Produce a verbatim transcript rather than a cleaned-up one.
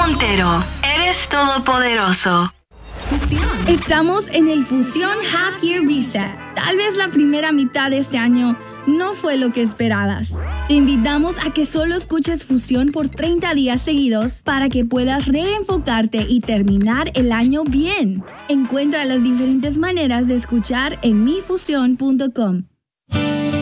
Montero, eres todopoderoso. Estamos en el Fusión Half Year Reset. Tal vez la primera mitad de este año no fue lo que esperabas. Te invitamos a que solo escuches Fusión por treinta días seguidos para que puedas reenfocarte y terminar el año bien. Encuentra las diferentes maneras de escuchar en mi fusión punto com.